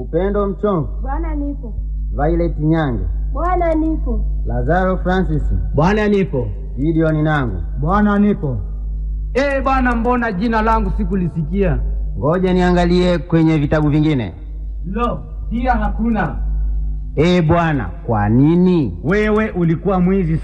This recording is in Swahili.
Upendo Mchomvu. Bwana nipo. Violet Nyange. Bwana nipo. Lazaro Francis. Bwana nipo. Gideon Nangu. Bwana nipo. Bwana, mbona jina langu sikulisikia? Ngoja niangalie kwenye vitabu vingine. Pia hakuna. Bwana, kwa nini? Wewe ulikuwa mwizi